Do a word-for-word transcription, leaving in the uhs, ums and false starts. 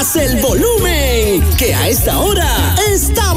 más el volumen, que a esta hora está